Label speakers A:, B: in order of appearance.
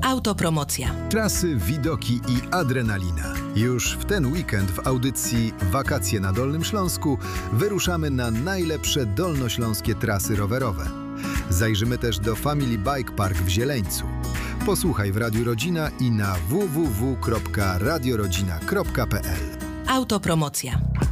A: Autopromocja.
B: Trasy, widoki i adrenalina. Już w ten weekend w audycji Wakacje na Dolnym Śląsku wyruszamy na najlepsze dolnośląskie trasy rowerowe. Zajrzymy też do Family Bike Park w Zieleńcu. Posłuchaj w Radiu Rodzina i na www.radiorodzina.pl.
A: Autopromocja.